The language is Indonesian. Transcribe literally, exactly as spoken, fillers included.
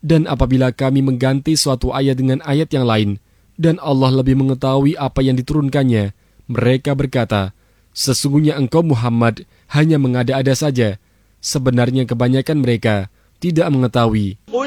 Dan apabila kami mengganti suatu ayat dengan ayat yang lain, dan Allah lebih mengetahui apa yang diturunkannya, mereka berkata, sesungguhnya engkau Muhammad hanya mengada-ada saja. Sebenarnya kebanyakan mereka tidak mengetahui.